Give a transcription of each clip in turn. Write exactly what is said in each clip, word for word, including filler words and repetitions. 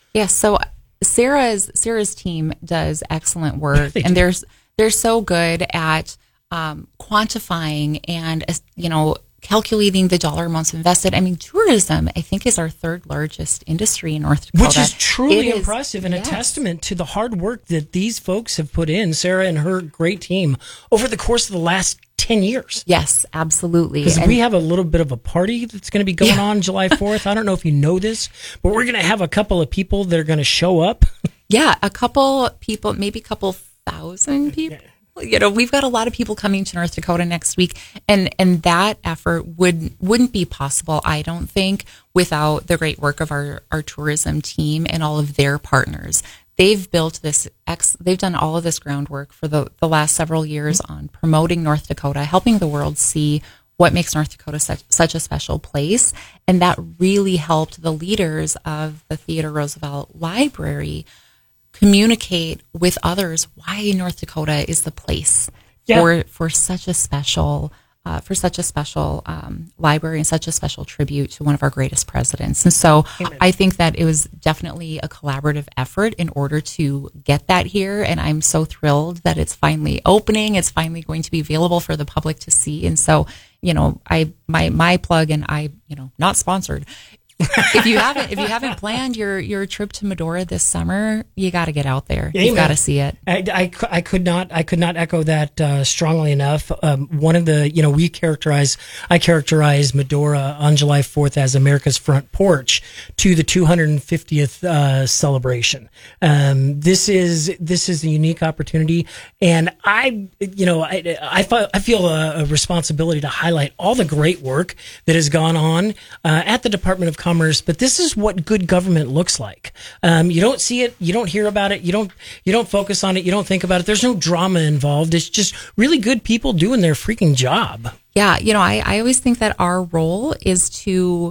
Yeah, so Sarah's Sarah's team does excellent work, They and do. they're they're so good at um, quantifying and uh, you know calculating the dollar amounts invested. I mean, tourism, I think, is our third largest industry in North Dakota, Which is truly It is- impressive and yes. a testament to the hard work that these folks have put in, Sarah and her great team, over the course of the last ten years. Yes, absolutely. Because And- we have a little bit of a party that's going to be going Yeah. on July fourth. I don't know if you know this, but we're going to have a couple of people that are going to show up. Yeah, a couple people, maybe a couple thousand people. You know, we've got a lot of people coming to North Dakota next week, and and that effort would wouldn't be possible, I don't think, without the great work of our our tourism team and all of their partners. They've built this ex. They've done all of this groundwork for the the last several years on promoting North Dakota, helping the world see what makes North Dakota such, such a special place, and that really helped the leaders of the Theodore Roosevelt Library communicate with others why North Dakota is the place Yeah. for for such a special uh, for such a special um, library and such a special tribute to one of our greatest presidents. And so I think that it was definitely a collaborative effort in order to get that here. And I'm so thrilled that it's finally opening. It's finally going to be available for the public to see. And so, you know, I my my plug, and I, you know, not sponsored. if you haven't if you haven't planned your your trip to Medora this summer, you got to get out there. Amen. You've got to see it. I, I, I could not I could not echo that uh, strongly enough. Um, one of the you know we characterize I characterize Medora on July fourth as America's front porch to the two hundred fiftieth uh, celebration. Um, this is this is a unique opportunity, and I you know I I, fe- I feel a, a responsibility to highlight all the great work that has gone on uh, at the Department of Commerce. But this is what good government looks like. Um, you don't see it, you don't hear about it, you don't you don't focus on it, you don't think about it. There's no drama involved. It's just really good people doing their freaking job. Yeah, you know, I, I always think that our role is to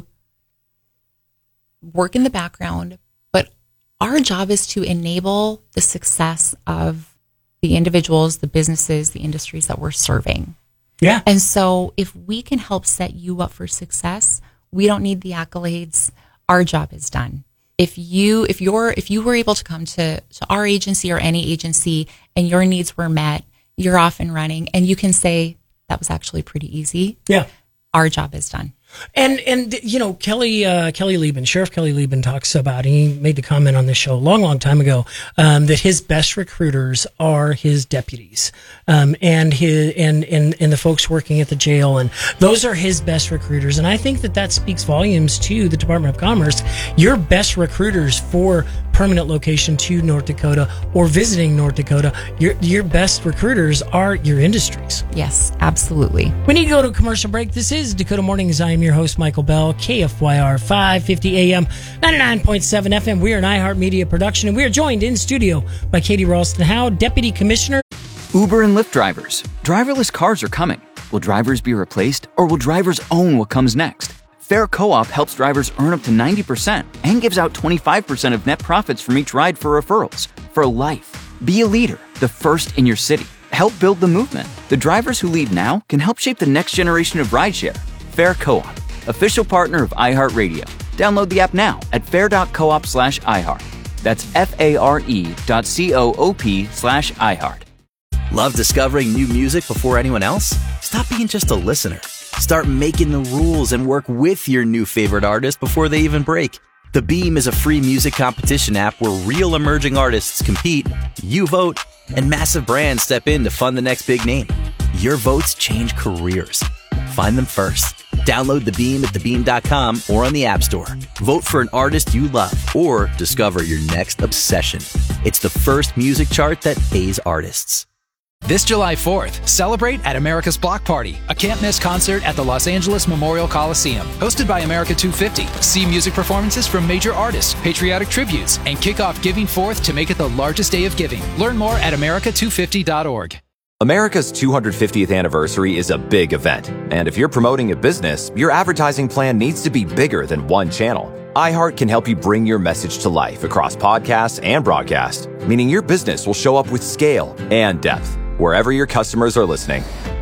work in the background, but our job is to enable the success of the individuals, the businesses, the industries that we're serving. Yeah. And so if we can help set you up for success, we don't need the accolades. Our job is done. If you if you're if you were able to come to, to our agency or any agency and your needs were met, you're off and running, and you can say that was actually pretty easy. Yeah. Our job is done. And, and you know, Kelly uh, Kelly Lieben, Sheriff Kelly Lieben talks about, he made the comment on this show a long, long time ago, um, that his best recruiters are his deputies um, and, his, and, and, and the folks working at the jail. And those are his best recruiters. And I think that that speaks volumes to the Department of Commerce. Your best recruiters for permanent location to North Dakota or visiting North Dakota, your, your best recruiters are your industries. Yes, absolutely. We need to go to a commercial break. This is Dakota Mornings. I am your host, Michael Bell, K F Y R five fifty A M, ninety-nine point seven F M. We are an iHeartMedia production, and we are joined in studio by Katie Ralston Howe, Deputy Commissioner. Uber and Lyft drivers. Driverless cars are coming. Will drivers be replaced, or will drivers own what comes next? Fair Co-op helps drivers earn up to ninety percent and gives out twenty-five percent of net profits from each ride for referrals. For life. Be a leader, the first in your city. Help build the movement. The drivers who lead now can help shape the next generation of rideshare. Fair Co-op, official partner of iHeartRadio. Download the app now at fair.coop slash iHeart. That's F-A-R-E dot C-O-O-P slash iHeart. Love discovering new music before anyone else? Stop being just a listener. Start making the rules and work with your new favorite artist before they even break. The Beam is a free music competition app where real emerging artists compete, you vote, and massive brands step in to fund the next big name. Your votes change careers. Find them first. Download The Beam at the beam dot com or on the App Store. Vote for an artist you love or discover your next obsession. It's the first music chart that pays artists. This July fourth, celebrate at America's Block Party, a can't-miss concert at the Los Angeles Memorial Coliseum. Hosted by America two fifty. See music performances from major artists, patriotic tributes, and kick off Giving Fourth to make it the largest day of giving. Learn more at america two fifty dot org. America's two hundred fiftieth anniversary is a big event, and if you're promoting a business, your advertising plan needs to be bigger than one channel. iHeart can help you bring your message to life across podcasts and broadcast, meaning your business will show up with scale and depth wherever your customers are listening.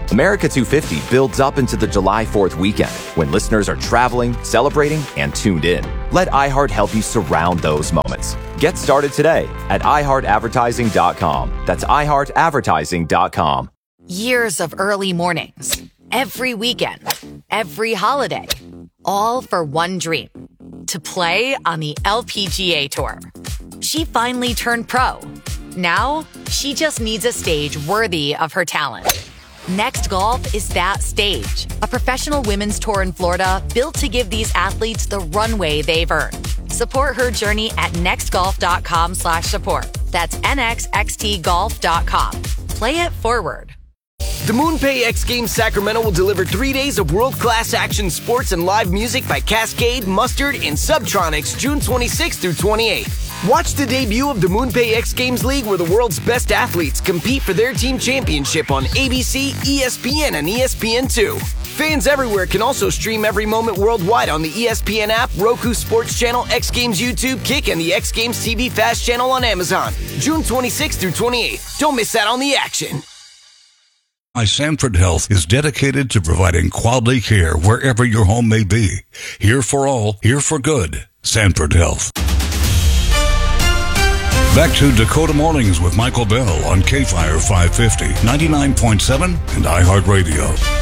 America two fifty builds up into the July fourth weekend when listeners are traveling, celebrating, and tuned in. Let iHeart help you surround those moments. Get started today at i heart advertising dot com. That's i heart advertising dot com. Years of early mornings, every weekend, every holiday, all for one dream, to play on the L P G A Tour. She finally turned pro. Now, she just needs a stage worthy of her talent. Next Golf is that stage, a professional women's tour in Florida built to give these athletes the runway they've earned. Support her journey at next golf dot com slash support. That's N X X T golf dot com. Play it forward. The MoonPay X Games Sacramento will deliver three days of world-class action sports and live music by Cascade, Mustard, and Subtronics June twenty-sixth through twenty-eighth. Watch the debut of the MoonPay X Games League, where the world's best athletes compete for their team championship on A B C, E S P N, and E S P N two. Fans everywhere can also stream every moment worldwide on the E S P N app, Roku Sports Channel, X Games YouTube, Kick, and the X Games T V Fast channel on Amazon. June twenty-sixth through twenty-eighth. Don't miss out on the action. My Sanford Health is dedicated to providing quality care wherever your home may be. Here for all, here for good. Sanford Health. Back to Dakota Mornings with Michael Bell on K-Fire five fifty, ninety-nine point seven, and iHeartRadio.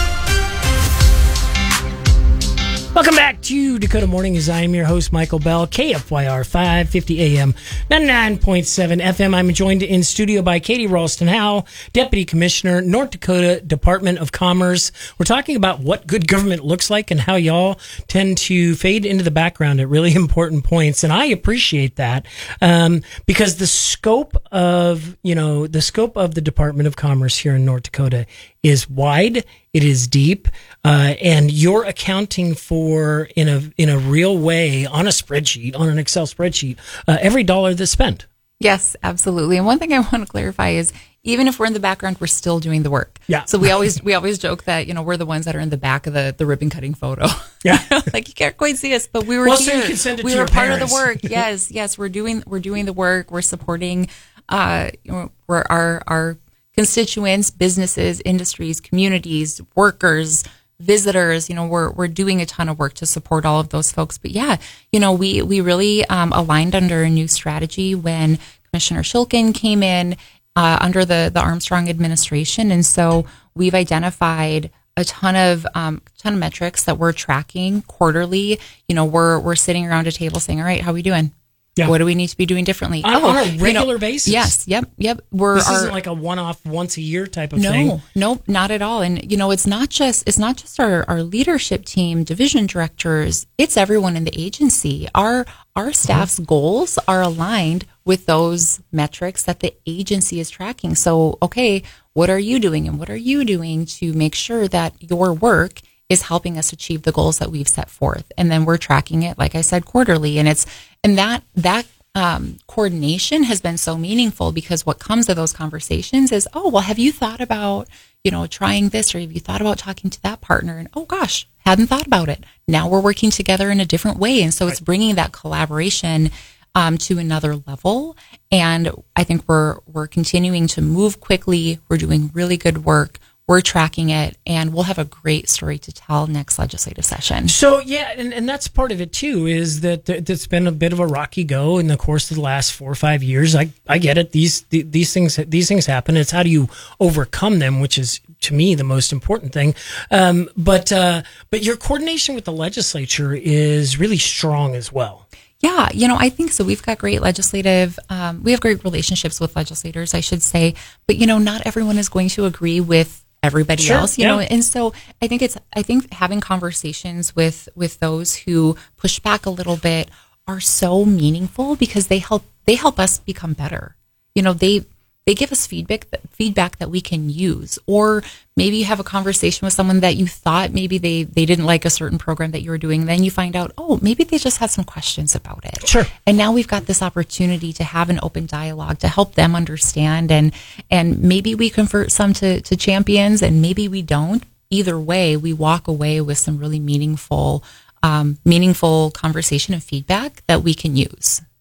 Welcome back to Dakota Mornings. I am your host, Michael Bell, K F Y R five fifty A M, ninety-nine point seven F M. I'm joined in studio by Katie Ralston-Howe, Deputy Commissioner, North Dakota Department of Commerce. We're talking about what good government looks like and how y'all tend to fade into the background at really important points. And I appreciate that um, because the scope of, you know, the scope of the Department of Commerce here in North Dakota is wide. It is deep, uh, and you're accounting for in a in a real way on a spreadsheet, on an Excel spreadsheet, uh, every dollar that's spent. Yes, absolutely. And one thing I want to clarify is, even if we're in the background, we're still doing the work. Yeah. So we always we always joke that, you know, we're the ones that are in the back of the, the ribbon cutting photo. Yeah. You know, like, you can't quite see us, but we were well, here. So you can send it we to were your part parents. of the work. Yes, yes, we're doing we're doing the work. We're supporting uh, you know, we're our our constituents, businesses, industries, communities, workers, visitors. You know, we're we're doing a ton of work to support all of those folks. But yeah, you know, we we really um, aligned under a new strategy when Commissioner Shulkin came in uh, under the the Armstrong administration, and so we've identified a ton of um, ton of metrics that we're tracking quarterly. You know, we're we're sitting around a table saying, "All right, how are we doing? Yeah. What do we need to be doing differently?" On, oh, on a regular you know, basis? Yes. Yep. Yep. We're this our, isn't like a one-off, once-a-year type of no, thing. No, no, not at all. And you know, it's not just it's not just our, our leadership team, division directors. It's everyone in the agency. Our our staff's mm-hmm. goals are aligned with those metrics that the agency is tracking. So, okay, what are you doing, and what are you doing to make sure that your work is helping us achieve the goals that we've set forth? And then we're tracking it, like I said, quarterly. And it's, and that, that, um, coordination has been so meaningful, because what comes of those conversations is, oh, well, have you thought about, you know, trying this, or have you thought about talking to that partner? And, oh gosh, hadn't thought about it. Now we're working together in a different way. And so it's bringing that collaboration, um, to another level. And I think we're, we're continuing to move quickly. We're doing really good work. We're tracking it, and we'll have a great story to tell next legislative session. So, yeah, and, and that's part of it, too, is that it's been a bit of a rocky go in the course of the last four or five years. I, I get it. These these things these things happen. It's how do you overcome them, which is, to me, the most important thing. Um, but uh, but your coordination with the legislature is really strong as well. Yeah, you know, I think so. We've got great legislative, um, we have great relationships with legislators, I should say. But, you know, not everyone is going to agree with everybody sure, else, you yeah. know, and so I think it's, I think having conversations with, with those who push back a little bit are so meaningful, because they help, they help us become better. You know, they, they give us feedback, feedback that we can use. Or maybe you have a conversation with someone that you thought maybe they, they didn't like a certain program that you were doing. Then you find out, oh, maybe they just had some questions about it. Sure. And now we've got this opportunity to have an open dialogue to help them understand. And, and maybe we convert some to, to champions, and maybe we don't. Either way, we walk away with some really meaningful, um, meaningful conversation and feedback that we can use.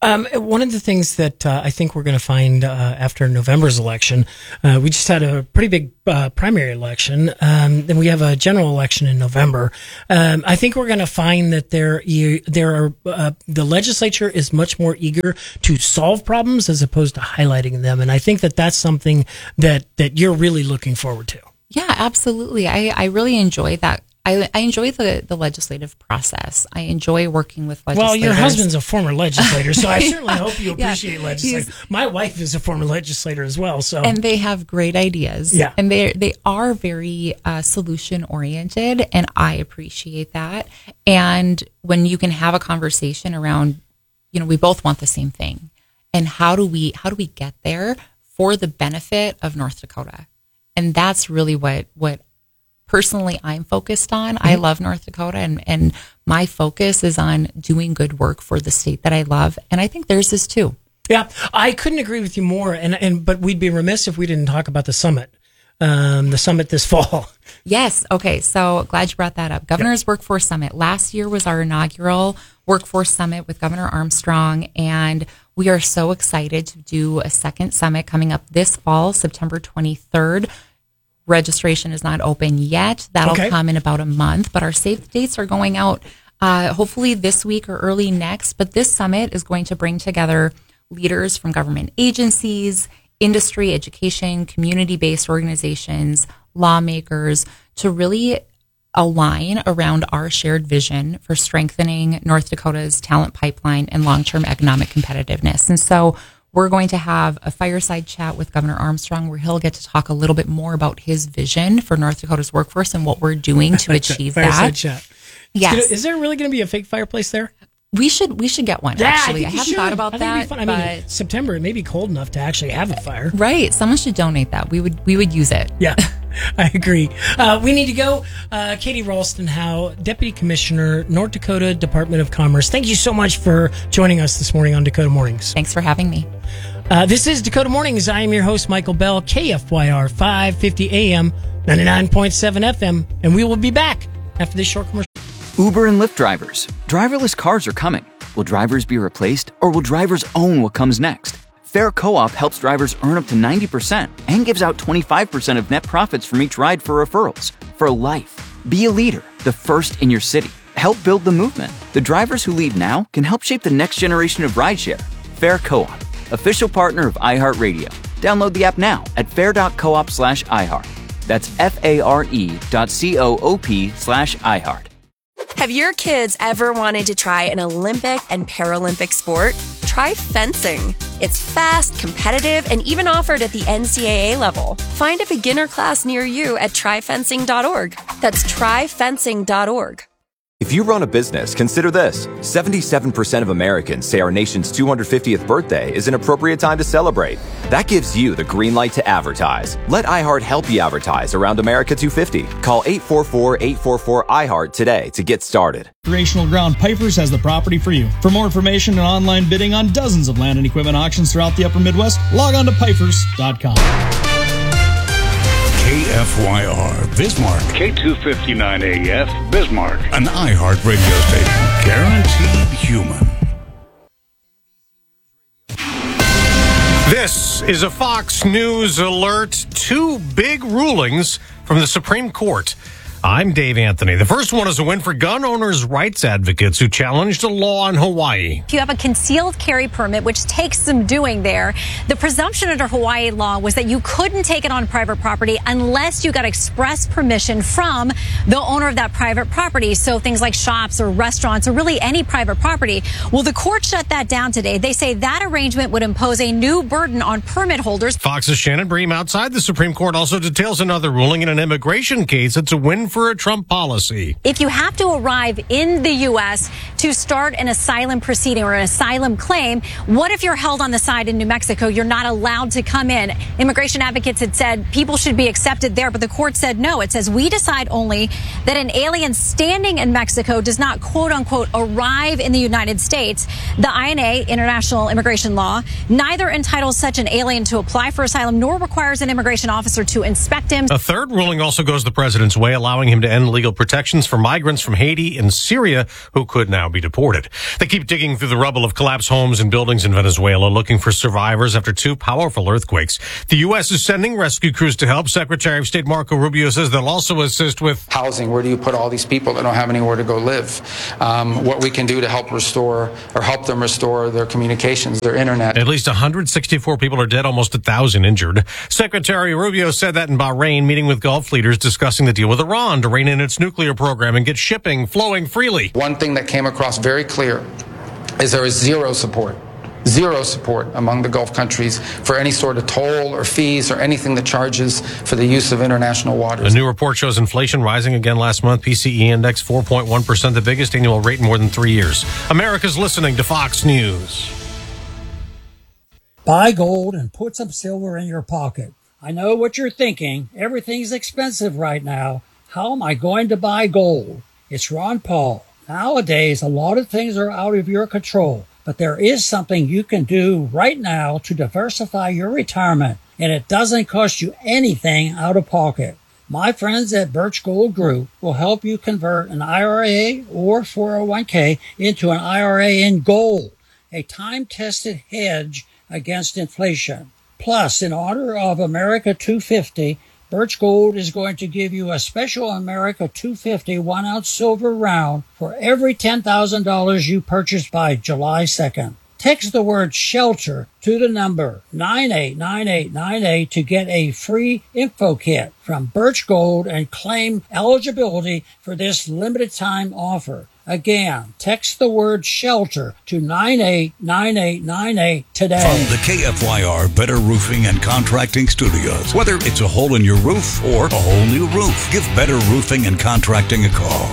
Um, one of the things that uh, I think we're going to find uh, after November's election, uh, we just had a pretty big uh, primary election. Um, then we have a general election in November. Um, I think we're going to find that there there are uh, the legislature is much more eager to solve problems as opposed to highlighting them, and I think that that's something that that you're really looking forward to. Yeah, absolutely. I, I really enjoy that. I, I enjoy the, the legislative process. I enjoy working with legislators. Well, your husband's a former legislator, so I certainly yeah, hope you appreciate yeah, legislature. My wife is a former legislator as well. So, and they have great ideas. Yeah. And they they are very uh, solution oriented, and I appreciate that. And when you can have a conversation around, you know, we both want the same thing, and how do we how do we get there for the benefit of North Dakota? And that's really what what. Personally, I'm focused on. Mm-hmm. I love North Dakota, and, and my focus is on doing good work for the state that I love. And I think theirs is too. Yeah, I couldn't agree with you more. And, and but we'd be remiss if we didn't talk about the summit, um, the summit this fall. Yes. Okay. So glad you brought that up. Governor's yep. Workforce Summit. Last year was our inaugural Workforce Summit with Governor Armstrong, and we are so excited to do a second summit coming up this fall, September twenty-third. Registration is not open yet. That'll okay. come in about a month, but our save dates are going out uh, hopefully this week or early next. But this summit is going to bring together leaders from government agencies, industry, education, community-based organizations, lawmakers to really align around our shared vision for strengthening North Dakota's talent pipeline and long-term economic competitiveness. And so we're going to have a fireside chat with Governor Armstrong where he'll get to talk a little bit more about his vision for North Dakota's workforce and what we're doing to achieve that. Fireside chat. Yes. Gonna, is there really going to be a fake fireplace there? We should we should get one, yeah, actually. I, I haven't should. thought about I that. I mean, September, it may be cold enough to actually have a fire. Right. Someone should donate that. We would we would use it. Yeah, I agree. Uh, we need to go. Uh, Katie Ralston Howe, Deputy Commissioner, North Dakota Department of Commerce. Thank you so much for joining us this morning on Dakota Mornings. Thanks for having me. Uh, this is Dakota Mornings. I am your host, Michael Bell, K F Y R five fifty A M, ninety-nine point seven F M, and we will be back after this short commercial. Uber and Lyft drivers. Driverless cars are coming. Will drivers be replaced, or will drivers own what comes next? Fair Co-op helps drivers earn up to ninety percent and gives out twenty-five percent of net profits from each ride for referrals. For life. Be a leader, the first in your city. Help build the movement. The drivers who lead now can help shape the next generation of rideshare. Fair Co-op, official partner of iHeartRadio. Download the app now at fair.coop slash iHeart. That's F-A-R-E dot C-O-O-P slash iHeart. Have your kids ever wanted to try an Olympic and Paralympic sport? Try fencing. It's fast, competitive, and even offered at the N C double A level. Find a beginner class near you at try fencing dot org. That's try fencing dot org. If you run a business, consider this. seventy-seven percent of Americans say our nation's two hundred fiftieth birthday is an appropriate time to celebrate. That gives you the green light to advertise. Let iHeart help you advertise around America two fifty. Call eight four four, eight four four, I heart today to get started. Recreational Ground Pipers has the property for you. For more information and online bidding on dozens of land and equipment auctions throughout the upper Midwest, log on to pipers dot com. K F Y R, Bismarck. K two fifty-nine A F, Bismarck. An iHeart radio station. Guaranteed human. This is a Fox News alert. Two big rulings from the Supreme Court. I'm Dave Anthony. The first one is a win for gun owners' rights advocates who challenged a law in Hawaii. If you have a concealed carry permit, which takes some doing there, the presumption under Hawaii law was that you couldn't take it on private property unless you got express permission from the owner of that private property. So things like shops or restaurants or really any private property. Well, the court shut that down today. They say that arrangement would impose a new burden on permit holders. Fox's Shannon Bream outside the Supreme Court also details another ruling in an immigration case. It's a win for a Trump policy. If you have to arrive in the U S to start an asylum proceeding or an asylum claim, what if you're held on the side in New Mexico? You're not allowed to come in. Immigration advocates had said people should be accepted there, but the court said no. It says we decide only that an alien standing in Mexico does not, quote unquote, arrive in the United States. The I N A, International Immigration Law, neither entitles such an alien to apply for asylum nor requires an immigration officer to inspect him. A third ruling also goes the president's way, allowing allowing him to end legal protections for migrants from Haiti and Syria who could now be deported. They keep digging through the rubble of collapsed homes and buildings in Venezuela, looking for survivors after two powerful earthquakes. The U S is sending rescue crews to help. Secretary of State Marco Rubio says they'll also assist with housing. Where do you put all these people that don't have anywhere to go live? Um, what we can do to help restore or help them restore their communications, their internet. At least one hundred sixty-four people are dead, almost one thousand injured. Secretary Rubio said that in Bahrain, meeting with Gulf leaders discussing the deal with Iran to rein in its nuclear program and get shipping flowing freely. One thing that came across very clear is there is zero support. Zero support among the Gulf countries for any sort of toll or fees or anything that charges for the use of international waters. A new report shows inflation rising again last month. P C E index four point one percent, the biggest annual rate in more than three years. America's listening to Fox News. Buy gold and put some silver in your pocket. I know what you're thinking. Everything's expensive right now. How am I going to buy gold? It's Ron Paul. Nowadays, a lot of things are out of your control. But there is something you can do right now to diversify your retirement, and it doesn't cost you anything out of pocket. My friends at Birch Gold Group will help you convert an I R A or four oh one k into an I R A in gold, a time-tested hedge against inflation. Plus, in honor of America two fifty, Birch Gold is going to give you a special America two fifty one-ounce silver round for every ten thousand dollars you purchase by July second. Text the word SHELTER to the number nine eight nine eight nine eight to get a free info kit from Birch Gold and claim eligibility for this limited time offer. Again, text the word SHELTER to nine eight nine eight nine eight today. From the K F Y R Better Roofing and Contracting Studios. Whether it's a hole in your roof or a whole new roof, give Better Roofing and Contracting a call.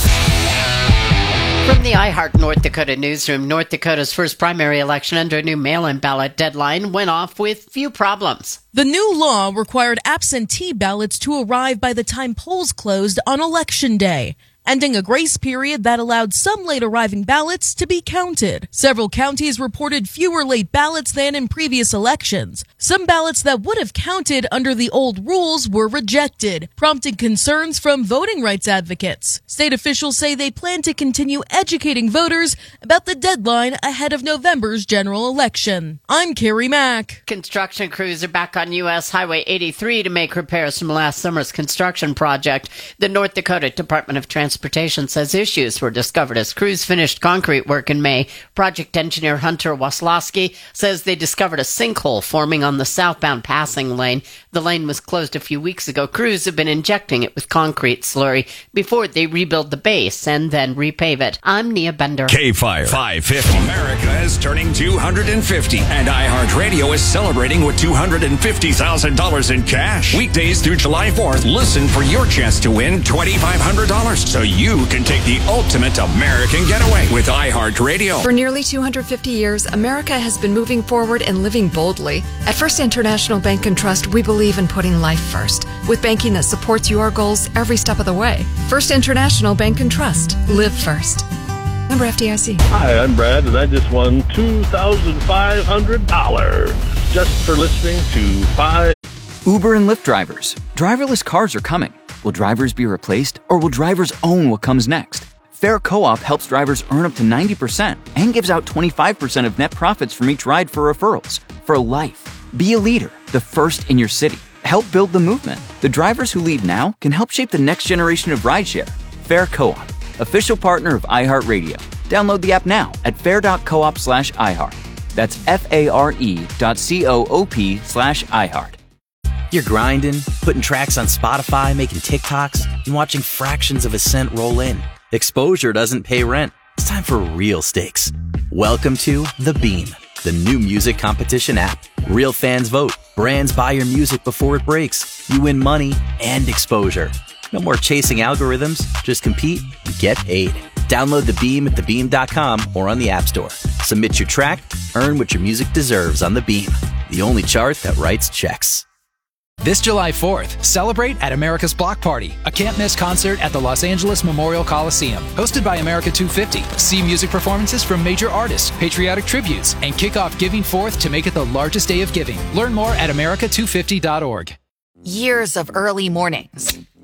From the iHeart North Dakota newsroom, North Dakota's first primary election under a new mail-in ballot deadline went off with few problems. The new law required absentee ballots to arrive by the time polls closed on Election Day, ending a grace period that allowed some late-arriving ballots to be counted. Several counties reported fewer late ballots than in previous elections. Some ballots that would have counted under the old rules were rejected, prompting concerns from voting rights advocates. State officials say they plan to continue educating voters about the deadline ahead of November's general election. I'm Carrie Mack. Construction crews are back on U S Highway eighty-three to make repairs from last summer's construction project. The North Dakota Department of Transportation Transportation says issues were discovered as crews finished concrete work in May. Project engineer Hunter Waslowski says they discovered a sinkhole forming on the southbound passing lane. The lane was closed a few weeks ago. Crews have been injecting it with concrete slurry before they rebuild the base and then repave it. I'm Nia Bender. K-Fire five fifty. America is turning two hundred fifty, and iHeartRadio is celebrating with two hundred fifty thousand dollars in cash. Weekdays through July fourth, listen for your chance to win twenty-five hundred dollars so you can take the ultimate American getaway with iHeartRadio. For nearly two hundred fifty years, America has been moving forward and living boldly. At First International Bank and Trust, we believe in putting life first, with banking that supports your goals every step of the way. First International Bank and Trust. Live first. Member F D I C. Hi, I'm Brad, and I just won two thousand five hundred dollars just for listening to five. Uber and Lyft drivers. Driverless cars are coming. Will drivers be replaced, or will drivers own what comes next? Fair Co-op helps drivers earn up to ninety percent and gives out twenty-five percent of net profits from each ride for referrals. For life. Be a leader, the first in your city. Help build the movement. The drivers who lead now can help shape the next generation of rideshare. Fair Co-op, official partner of iHeartRadio. Download the app now at fair.coop slash iHeart. That's F-A-R-E dot C-O-O-P slash iHeart. You're grinding, putting tracks on Spotify, making TikToks, and watching fractions of a cent roll in. Exposure doesn't pay rent. It's time for real stakes. Welcome to The Beam, the new music competition app. Real fans vote. Brands buy your music before it breaks. You win money and exposure. No more chasing algorithms. Just compete and get paid. Download The Beam at the beam dot com or on the App Store. Submit your track. Earn what your music deserves on The Beam, the only chart that writes checks. This July fourth, celebrate at America's Block Party, a can't-miss concert at the Los Angeles Memorial Coliseum. Hosted by America two fifty. See music performances from major artists, patriotic tributes, and kick off Giving Fourth to make it the largest day of giving. Learn more at America two fifty dot org. Years of early mornings.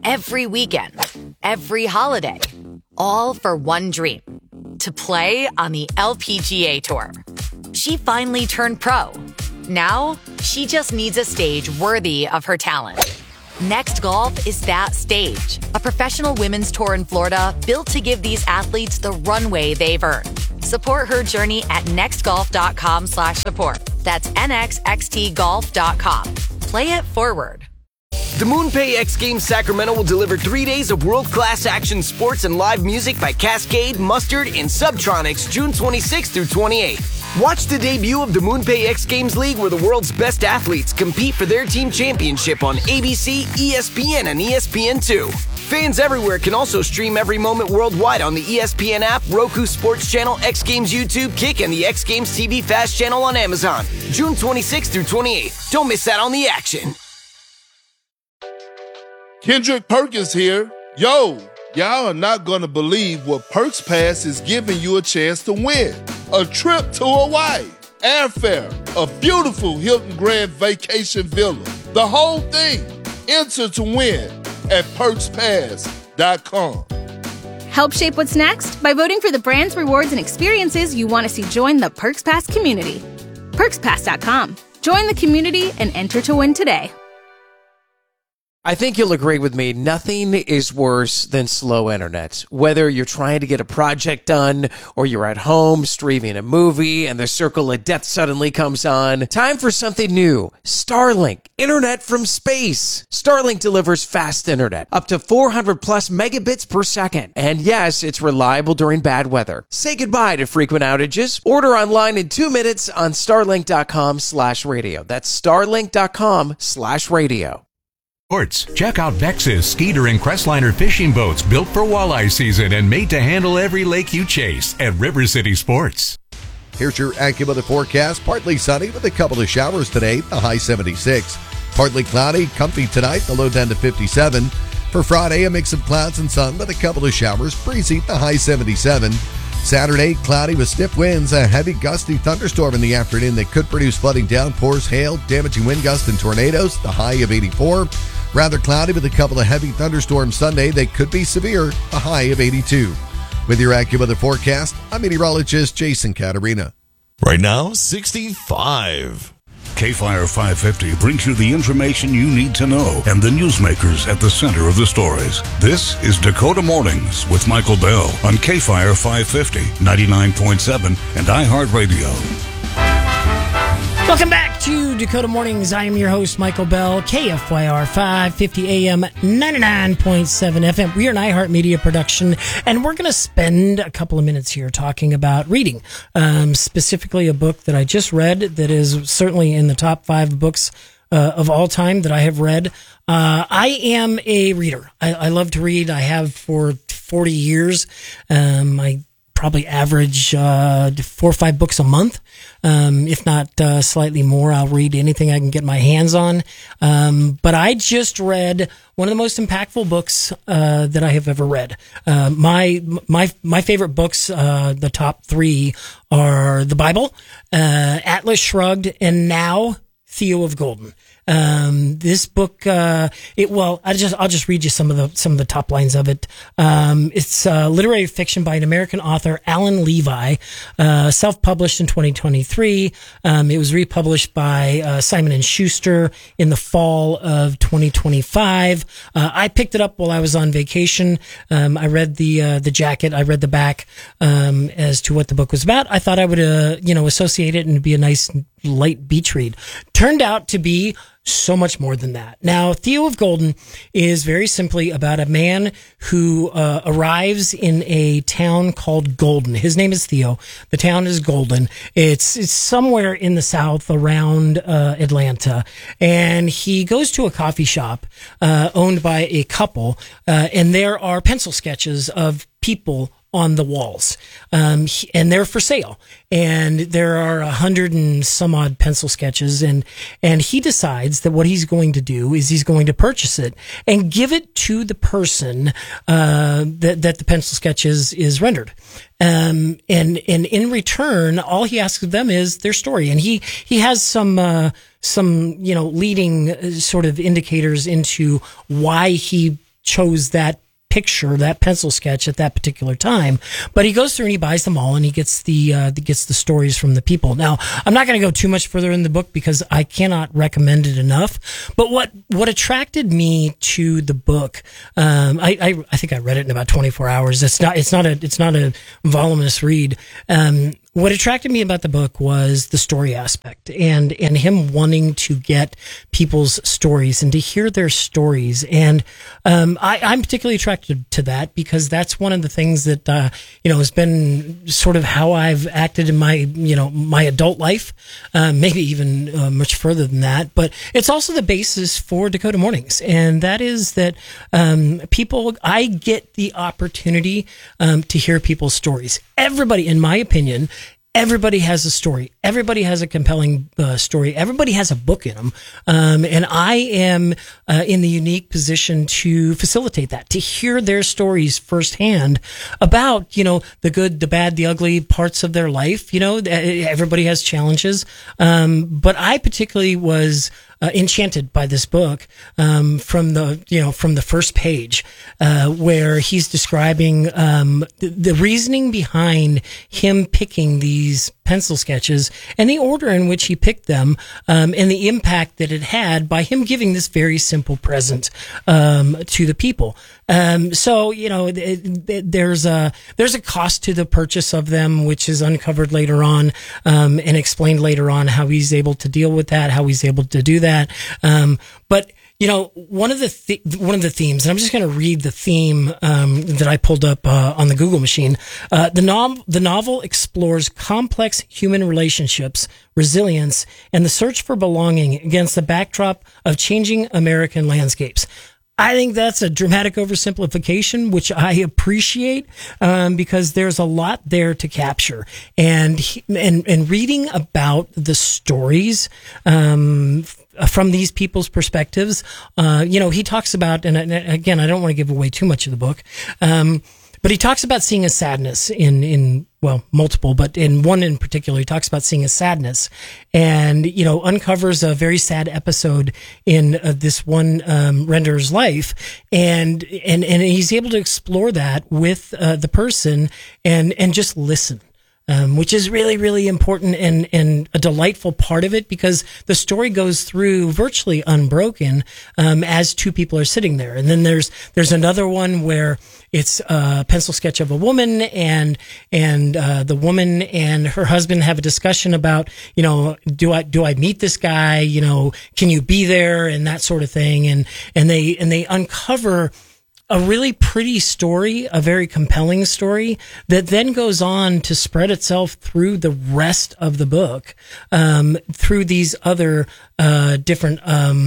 every weekend, every holiday, all for one dream, to play on the L P G A Tour. She finally turned pro. Now, she just needs a stage worthy of her talent. Next Golf is that stage, a professional women's tour in Florida built to give these athletes the runway they've earned. Support her journey at nextgolf.com slash support. That's N X X T golf dot com. Play it forward. The MoonPay X Games Sacramento will deliver three days of world-class action sports and live music by Cascade, Mustard, and Subtronics June twenty-sixth through twenty-eighth. Watch the debut of the MoonPay X Games League, where the world's best athletes compete for their team championship on A B C, E S P N, and E S P N two. Fans everywhere can also stream every moment worldwide on the E S P N app, Roku Sports Channel, X Games YouTube, Kick, and the X Games T V Fast Channel on Amazon. June twenty-sixth through twenty-eighth. Don't miss out on the action. Kendrick Perkins here. Yo, y'all are not gonna believe what Perks Pass is giving you a chance to win. A trip to Hawaii, airfare, a beautiful Hilton Grand Vacation Villa. The whole thing. Enter to win at perks pass dot com. Help shape what's next by voting for the brands, rewards, and experiences you want to see join the Perks Pass community. perks pass dot com. Join the community and enter to win today. I think you'll agree with me, nothing is worse than slow internet. Whether you're trying to get a project done or you're at home streaming a movie and the circle of death suddenly comes on, time for something new. Starlink, internet from space. Starlink delivers fast internet, up to four hundred plus megabits per second. And yes, it's reliable during bad weather. Say goodbye to frequent outages. Order online in two minutes on starlink.com slash radio. That's starlink.com slash radio. Ports. Check out Vex's Skeeter and Crestliner fishing boats built for walleye season and made to handle every lake you chase at River City Sports. Here's your AccuWeather forecast. Partly sunny with a couple of showers today, the high seventy-six. Partly cloudy, comfy tonight, the low down to fifty-seven. For Friday, a mix of clouds and sun with a couple of showers, breezy, the high seventy-seven. Saturday, cloudy with stiff winds, a heavy gusty thunderstorm in the afternoon that could produce flooding downpours, hail, damaging wind gusts, and tornadoes, the high of eighty-four. Rather cloudy with a couple of heavy thunderstorms Sunday. They could be severe, a high of eighty-two. With your AccuWeather forecast, I'm meteorologist Jason Caterina. Right now, sixty-five. K-Fire five fifty brings you the information you need to know and the newsmakers at the center of the stories. This is Dakota Mornings with Michael Bell on K-Fire five fifty, ninety-nine point seven, and iHeartRadio. Welcome back to Dakota Mornings. I am your host, Michael Bell, K F Y R five fifty A M, ninety-nine point seven F M. We are an iHeartMedia production, and we're going to spend a couple of minutes here talking about reading, um, specifically a book that I just read that is certainly in the top five books uh, of all time that I have read. Uh, I am a reader. I, I love to read. I have for forty years. Um, I probably average uh, four or five books a month, um, if not uh, slightly more. I'll read anything I can get my hands on. Um, but I just read one of the most impactful books uh, that I have ever read. Uh, my my my favorite books, uh, the top three, are the Bible, uh, Atlas Shrugged, and now Theo of Golden. Um, this book, uh, it, well, I just, I'll just read you some of the, some of the top lines of it. Um, it's, uh, literary fiction by an American author, Alan Levi, uh, self-published in twenty twenty-three. Um, it was republished by, uh, Simon and Schuster in the fall of twenty twenty-five. Uh, I picked it up while I was on vacation. Um, I read the, uh, the jacket. I read the back, um, as to what the book was about. I thought I would, uh, you know, associate it and be a nice light beach read. Turned out to be so much more than that. Now, Theo of Golden is very simply about a man who uh, arrives in a town called Golden. His name is Theo. The town is Golden. It's, it's somewhere in the south around uh, Atlanta. And he goes to a coffee shop uh, owned by a couple, uh, and there are pencil sketches of people on the walls, um, and they're for sale. And there are a hundred and some odd pencil sketches, and and he decides that what he's going to do is he's going to purchase it and give it to the person uh, that that the pencil sketch is is rendered. Um, and and in return, all he asks of them is their story, and he he has some uh, some you know leading uh, sort of indicators into why he chose that picture, that pencil sketch at that particular time. But he goes through and he buys them all, and he gets the uh, gets the stories from the people. Now, I'm not going to go too much further in the book because I cannot recommend it enough. But what what attracted me to the book, um, I, I I think I read it in about twenty-four hours. It's not it's not a it's not a voluminous read. Um, What attracted me about the book was the story aspect and, and him wanting to get people's stories and to hear their stories. And, um, I, I'm particularly attracted to that because that's one of the things that, uh, you know, has been sort of how I've acted in my, you know, my adult life, uh, maybe even uh, much further than that. But it's also the basis for Dakota Mornings. And that is that, um, people, I get the opportunity, um, to hear people's stories. Everybody, in my opinion, everybody has a story. Everybody has a compelling uh, story. Everybody has a book in them. Um, and I am uh, in the unique position to facilitate that, to hear their stories firsthand about, you know, the good, the bad, the ugly parts of their life. You know, everybody has challenges. Um, but I particularly was Uh, enchanted by this book um, from the you know from the first page uh, where he's describing um, the, the reasoning behind him picking these pencil sketches and the order in which he picked them um, and the impact that it had by him giving this very simple present um, to the people. Um, so you know it, it, there's a there's a cost to the purchase of them, which is uncovered later on um, and explained later on how he's able to deal with that, how he's able to do that. Um, but you know, one of the th- one of the themes, and I'm just going to read the theme um, that I pulled up uh, on the Google machine. Uh, the novel the novel explores complex human relationships, resilience, and the search for belonging against the backdrop of changing American landscapes. I think that's a dramatic oversimplification, which I appreciate, um, because there's a lot there to capture. And, he, and, and reading about the stories, um, from these people's perspectives, uh, you know, he talks about, and, and again, I don't want to give away too much of the book, um, but he talks about seeing a sadness in, in, well, multiple, but in one in particular, he talks about seeing a sadness and, you know, uncovers a very sad episode in uh, this one, um, renderer's life. And, and, and he's able to explore that with, uh, the person and, and just listen. Um, which is really, really important and, and a delightful part of it because the story goes through virtually unbroken, um, as two people are sitting there. And then there's, there's another one where it's a pencil sketch of a woman and, and, uh, the woman and her husband have a discussion about, you know, do I, do I meet this guy? You know, can you be there? And that sort of thing. And, and they, and they uncover a really pretty story, a very compelling story that then goes on to spread itself through the rest of the book, um, through these other, uh, different,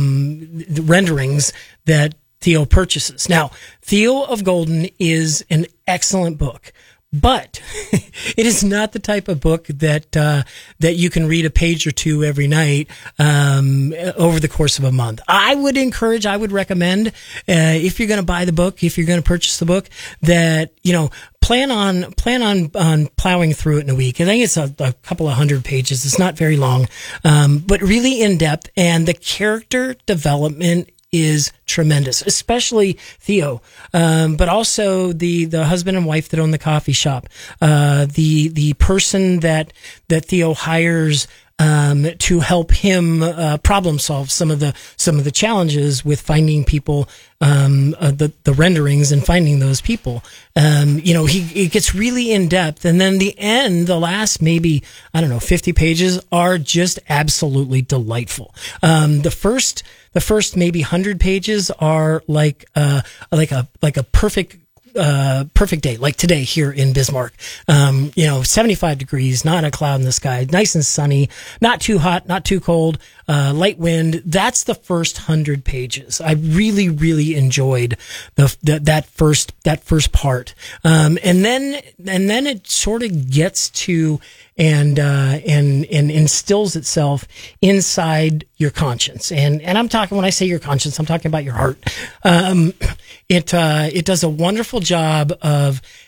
um, renderings that Theo purchases. Now, Theo of Golden is an excellent book. But it is not the type of book that uh, that you can read a page or two every night um, over the course of a month. I would encourage, I would recommend, uh, if you're going to buy the book, if you're going to purchase the book, that you know plan on plan on on plowing through it in a week. I think it's a, a couple of hundred pages. It's not very long, um, but really in depth, and the character development is tremendous, especially Theo, um, but also the, the husband and wife that own the coffee shop, uh, the, the person that, that Theo hires, um, to help him, uh, problem solve some of the, some of the challenges with finding people, um, uh, the, the renderings and finding those people. Um, you know, he, it gets really in depth. And then the end, the last maybe, I don't know, fifty pages are just absolutely delightful. Um, the first, the first maybe hundred pages are like, uh, like a, like a perfect, uh, perfect day, like today here in Bismarck. Um, you know, seventy-five degrees, not a cloud in the sky, nice and sunny, not too hot, not too cold, uh, light wind. That's the first hundred pages. I really, really enjoyed the, the that first, that first part. Um, and then, and then it sort of gets to, and, uh, and, and instills itself inside your conscience. And, and I'm talking, when I say your conscience, I'm talking about your heart. Um, it, uh, it does a wonderful job of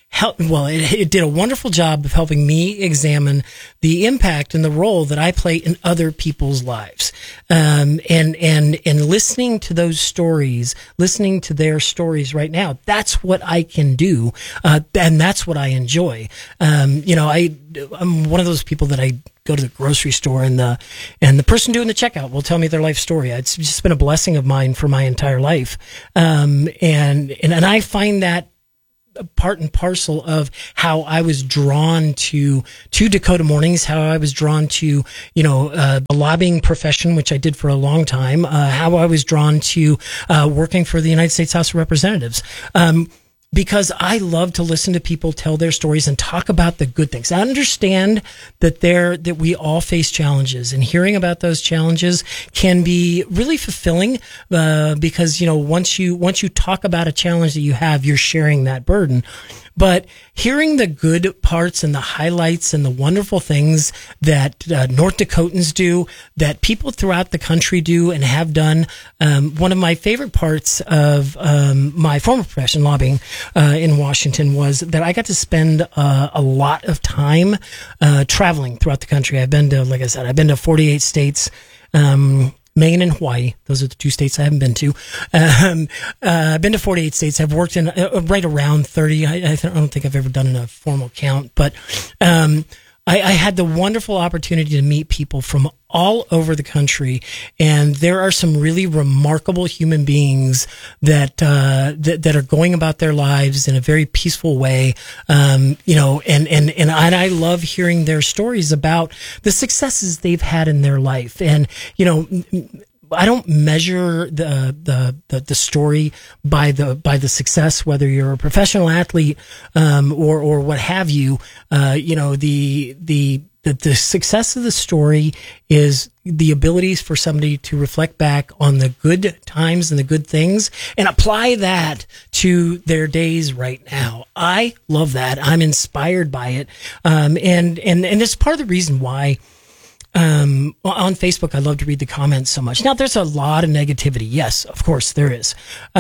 help, well, it, it did a wonderful job of helping me examine the impact and the role that I play in other people's lives. Um, and, and, and listening to those stories, listening to their stories right now, that's what I can do. Uh, and that's what I enjoy. Um, you know, I, I'm one of those people that I go to the grocery store and the, and the person doing the checkout will tell me their life story. It's just been a blessing of mine for my entire life. Um, and, and, and I find that part and parcel of how I was drawn to to Dakota Mornings, how I was drawn to, you know, uh, the lobbying profession, which I did for a long time, uh, how I was drawn to uh, working for the United States House of Representatives. Um, Because I love to listen to people tell their stories and talk about the good things. I understand that there that we all face challenges, and hearing about those challenges can be really fulfilling. Uh, because you know, once you once you talk about a challenge that you have, you're sharing that burden. But hearing the good parts and the highlights and the wonderful things that uh, North Dakotans do, that people throughout the country do and have done. Um, one of my favorite parts of um, my former profession, lobbying uh, in Washington, was that I got to spend uh, a lot of time uh, traveling throughout the country. I've been to, like I said, I've been to forty-eight states. Um, Maine and Hawaii. Those are the two states I haven't been to. Um, uh, I've been to forty-eight states. I've worked in uh, right around thirty. I, I, th- I don't think I've ever done a formal count, but um, I, I had the wonderful opportunity to meet people from all over the country, and there are some really remarkable human beings that uh, that, that are going about their lives in a very peaceful way. Um, you know, and and and I, and I love hearing their stories about the successes they've had in their life, and you know. I don't measure the, the, the, the story by the, by the success, whether you're a professional athlete, um, or, or what have you. Uh, you know, the, the, the, the success of the story is the abilities for somebody to reflect back on the good times and the good things and apply that to their days right now. I love that. I'm inspired by it. Um, and, and, and it's part of the reason why, Um, on Facebook, I love to read the comments so much. Now, there's a lot of negativity. Yes, of course there is.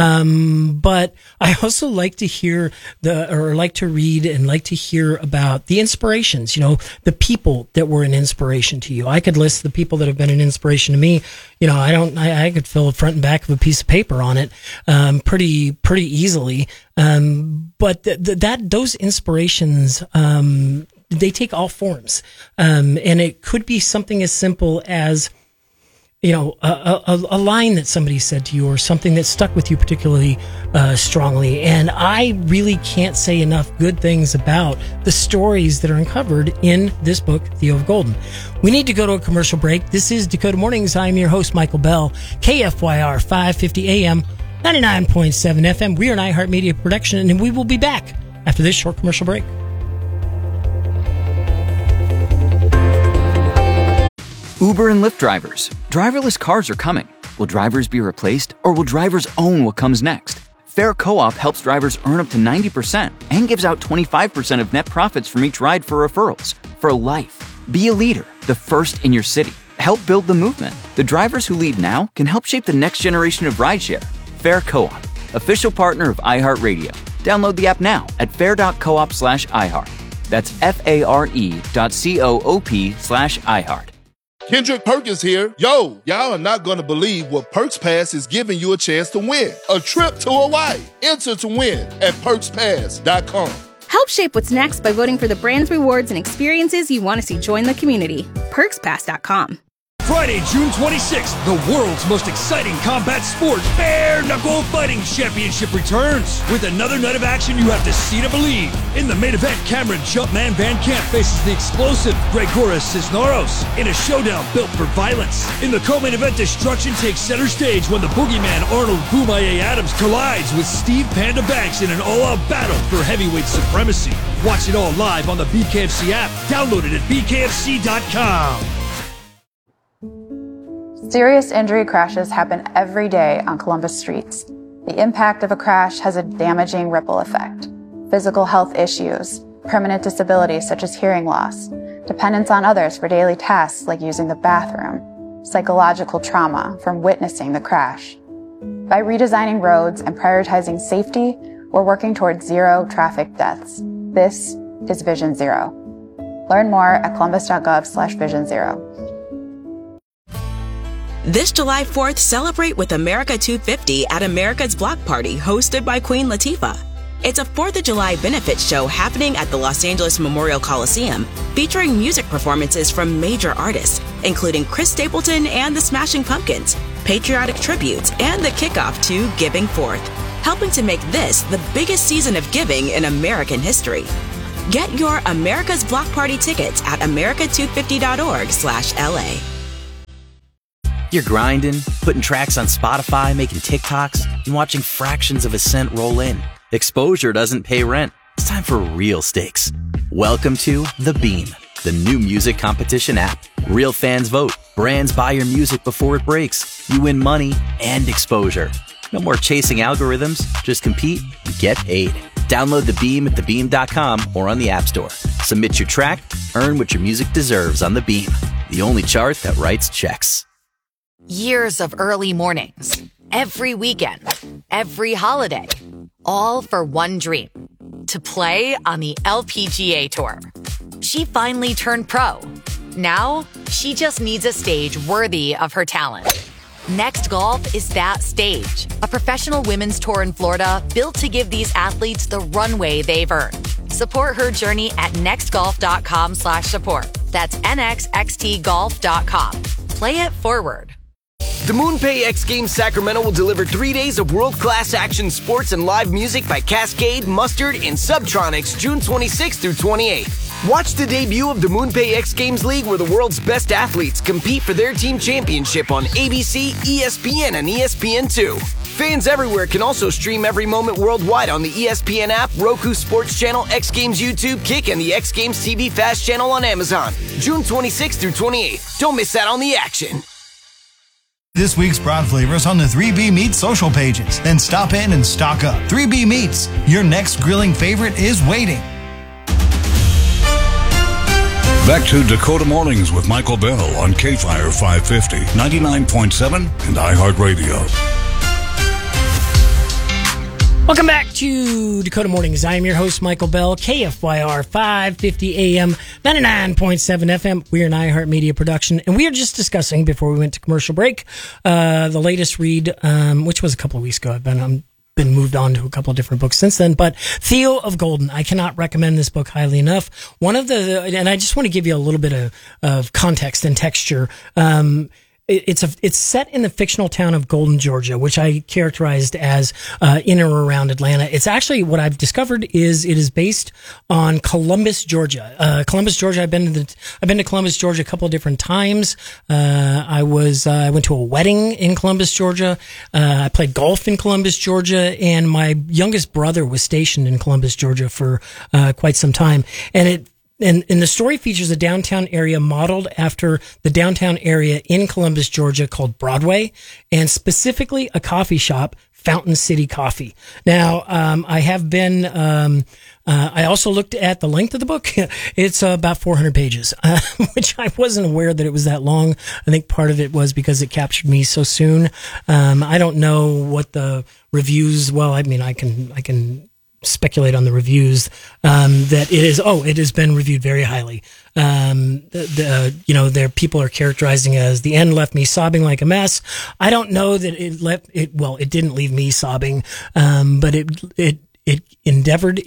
Um, but I also like to hear the, or like to read and like to hear about the inspirations, you know, the people that were an inspiration to you. I could list the people that have been an inspiration to me. You know, I don't, I, I could fill the front and back of a piece of paper on it, um, pretty, pretty easily. Um, but th- th- that, those inspirations, um, they take all forms. Um, and it could be something as simple as, you know, a, a, a line that somebody said to you or something that stuck with you particularly uh, strongly. And I really can't say enough good things about the stories that are uncovered in this book, Theo of Golden. We need to go to a commercial break. This is Dakota Mornings. I'm your host, Michael Bell, K F Y R five fifty A M, ninety-nine point seven F M. We are an iHeartMedia production, and we will be back after this short commercial break. Uber and Lyft drivers. Driverless cars are coming. Will drivers be replaced, or will drivers own what comes next? Fair Co-op helps drivers earn up to ninety percent and gives out twenty-five percent of net profits from each ride for referrals. For life. Be a leader, the first in your city. Help build the movement. The drivers who lead now can help shape the next generation of rideshare. Fair Co-op, official partner of iHeartRadio. Download the app now at fair.coop slash iHeart. That's F-A-R-E dot C-O-O-P slash iHeart. Kendrick Perkins here. Yo, y'all are not going to believe what Perks Pass is giving you a chance to win. A trip to Hawaii. Enter to win at perks pass dot com. Help shape what's next by voting for the brands, rewards, and experiences you want to see join the community. perks pass dot com. Friday, June twenty-sixth, the world's most exciting combat sport, Bare Knuckle Fighting Championship returns. With another night of action you have to see to believe. In the main event, Cameron Jumpman Van Camp faces the explosive Gregoris Cisneros in a showdown built for violence. In the co-main event, destruction takes center stage when the boogeyman Arnold Boomaye Adams collides with Steve Panda Banks in an all-out battle for heavyweight supremacy. Watch it all live on the B K F C app. Download it at B K F C dot com. Serious injury crashes happen every day on Columbus streets. The impact of a crash has a damaging ripple effect. Physical health issues, permanent disabilities such as hearing loss, dependence on others for daily tasks like using the bathroom, psychological trauma from witnessing the crash. By redesigning roads and prioritizing safety, we're working towards zero traffic deaths. This is Vision Zero. Learn more at columbus.gov slash vision zero. This July fourth, celebrate with America two fifty at America's Block Party, hosted by Queen Latifah. It's a fourth of July benefit show happening at the Los Angeles Memorial Coliseum, featuring music performances from major artists, including Chris Stapleton and the Smashing Pumpkins, patriotic tributes, and the kickoff to Giving Forth, helping to make this the biggest season of giving in American history. Get your America's Block Party tickets at america two fifty dot org slash L A. You're grinding, putting tracks on Spotify, making TikToks, and watching fractions of a cent roll in. Exposure doesn't pay rent. It's time for real stakes. Welcome to The Beam, the new music competition app. Real fans vote. Brands buy your music before it breaks. You win money and exposure. No more chasing algorithms. Just compete and get paid. Download The Beam at the beam dot com or on the App Store. Submit your track. Earn what your music deserves on The Beam, the only chart that writes checks. Years of early mornings, every weekend, every holiday, all for one dream, to play on the L P G A Tour. She finally turned pro. Now, she just needs a stage worthy of her talent. Next Golf is that stage, a professional women's tour in Florida built to give these athletes the runway they've earned. Support her journey at nextgolf.com slash support. That's nxxt golf dot com. Play it forward. The MoonPay X Games Sacramento will deliver three days of world-class action sports and live music by Cascade, Mustard, and Subtronics June twenty-sixth through twenty-eighth. Watch the debut of the MoonPay X Games League, where the world's best athletes compete for their team championship on A B C, E S P N, and E S P N two. Fans everywhere can also stream every moment worldwide on the E S P N app, Roku Sports Channel, X Games YouTube, Kick, and the X Games T V Fast Channel on Amazon. June twenty-sixth through twenty-eighth. Don't miss out on the action. This week's Broad Flavors on the three B Meats social pages. Then stop in and stock up. three B Meats, your next grilling favorite is waiting. Back to Dakota Mornings with Michael Bell on K-Fire five fifty, ninety-nine point seven, and iHeartRadio. Welcome back to Dakota Mornings. I am your host, Michael Bell, K F Y R five fifty A M, ninety-nine point seven F M. We're an iHeartMedia production, and we are just discussing, before we went to commercial break, uh, the latest read, um, which was a couple of weeks ago. I've been, um, been moved on to a couple of different books since then, but Theo of Golden. I cannot recommend this book highly enough. One of the, and I just want to give you a little bit of, of context and texture. Um, It's a it's set in the fictional town of Golden, Georgia, which I characterized as uh, in or around Atlanta. It's actually, what I've discovered is it is based on Columbus, Georgia. Uh, Columbus, Georgia. I've been to the, I've been to Columbus, Georgia a couple of different times. Uh, I was uh, I went to a wedding in Columbus, Georgia. Uh, I played golf in Columbus, Georgia, and my youngest brother was stationed in Columbus, Georgia for uh, quite some time, and it. And, and the story features a downtown area modeled after the downtown area in Columbus, Georgia, called Broadway, and specifically a coffee shop, Fountain City Coffee. Now, um, I have been, um, uh, I also looked at the length of the book. It's uh, about four hundred pages, uh, which I wasn't aware that it was that long. I think part of it was because it captured me so soon. Um, I don't know what the reviews, well, I mean, I can, I can, speculate on the reviews, um, that it is, oh, it has been reviewed very highly. Um, the, the, you know, there, people are characterizing it as the end left me sobbing like a mess. I don't know that it left it, well, it didn't leave me sobbing, um, but it, it, it endeavored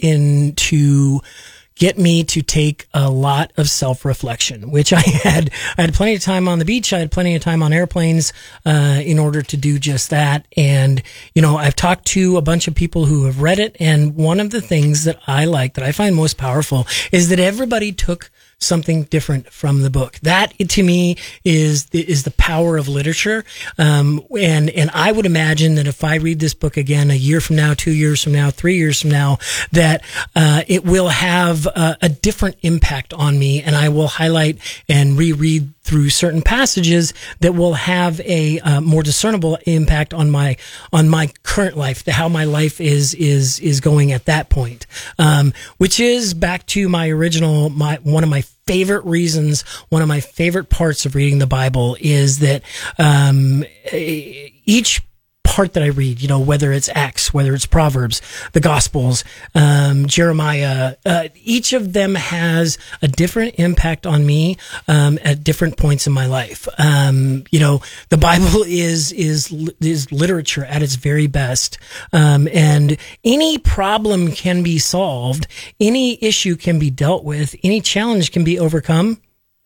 into, get me to take a lot of self-reflection, which I had. I had plenty of time on the beach. I had plenty of time on airplanes uh, in order to do just that. And, you know, I've talked to a bunch of people who have read it. And one of the things that I like, that I find most powerful, is that everybody took something different from the book. That, to me, is is the power of literature. Um, and and I would imagine that if I read this book again a year from now, two years from now, three years from now, that uh, it will have a, a different impact on me, and I will highlight and reread through certain passages that will have a uh, more discernible impact on my on my current life, how my life is is is going at that point. Um, which is back to my original, my one of my favorite reasons, one of my favorite parts of reading the Bible is that um, each part that I read, you know, whether it's Acts, whether it's Proverbs, the Gospels, um, Jeremiah, uh, each of them has a different impact on me um, at different points in my life. Um, you know, the Bible is is is literature at its very best, um, and any problem can be solved, any issue can be dealt with, any challenge can be overcome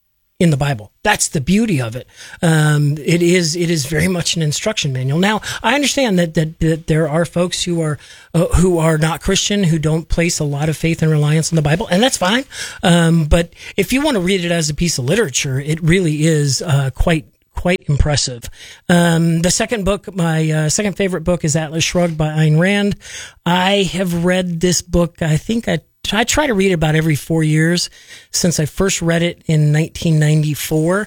in the Bible. That's the beauty of it. Um, it is, it is very much an instruction manual. Now, I understand that, that, that there are folks who are, uh, who are not Christian, who don't place a lot of faith and reliance on the Bible, and that's fine. Um, but if you want to read it as a piece of literature, it really is, uh, quite, quite impressive. Um, the second book, my uh, second favorite book is Atlas Shrugged by Ayn Rand. I have read this book, I think I I try to read it about every four years since I first read it in nineteen ninety-four.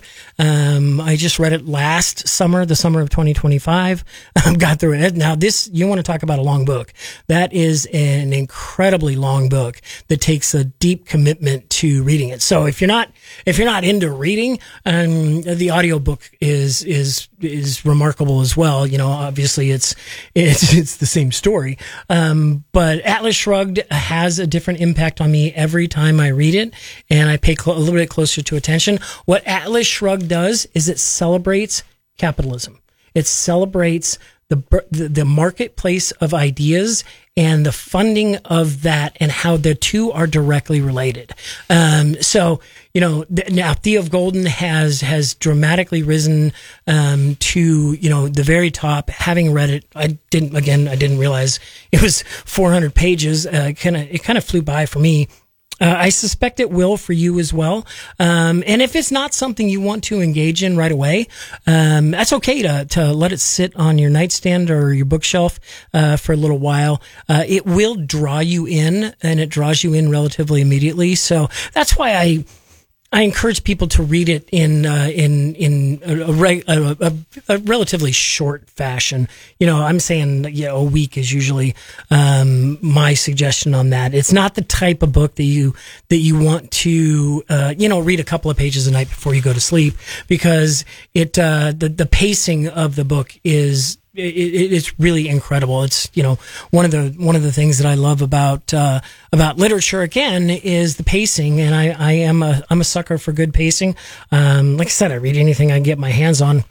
Um, I just read it last summer, the summer of twenty twenty-five. I got through it. Now this, you want to talk about a long book. That is an incredibly long book that takes a deep commitment to reading it. So if you're not, if you're not into reading, um, the audiobook is, is, is remarkable as well. You know, obviously it's, it's, it's the same story. Um, but Atlas Shrugged has a different impact on me every time I read it, and I pay cl- a little bit closer to attention. What Atlas Shrugged does is it celebrates capitalism. It celebrates the, the the marketplace of ideas and the funding of that, and how the two are directly related. Um, so, you know, th- now Theo of Golden has has dramatically risen um, to, you know, the very top. Having read it, I didn't again, I didn't realize it was four hundred pages. Uh, kind of, it kind of flew by for me. Uh, I suspect it will for you as well. Um, and if it's not something you want to engage in right away, um, that's okay to, to let it sit on your nightstand or your bookshelf, uh, for a little while. Uh, it will draw you in, and it draws you in relatively immediately. So that's why I, I encourage people to read it in uh, in in a, a, a, a relatively short fashion. You know, I'm saying you know, a week is usually um, my suggestion on that. It's not the type of book that you that you want to uh, you know read a couple of pages a night before you go to sleep, because it uh, the the pacing of the book is. It, it's really incredible. It's, you know, one of the, one of the things that I love about, uh, about literature again is the pacing. And I, I am a, I'm a sucker for good pacing. Um, like I said, I read anything I can get my hands on.